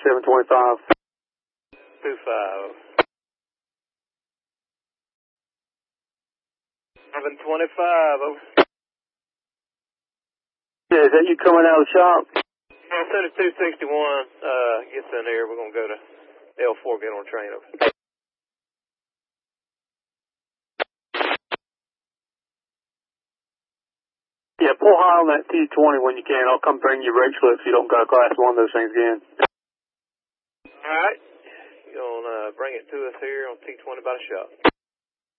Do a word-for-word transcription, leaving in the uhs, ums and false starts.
seven twenty-five. two five. seven twenty-five, over. Yeah, is that you coming out of the shop? Yeah, thirty-two sixty-one, uh, gets in there. We're going to go to L four, get on a train over. Yeah, pull high on that T twenty when you can. I'll come bring you brake slips if you don't got a class one of those things again. All right. You're going to uh, bring it to us here on T twenty by the shop.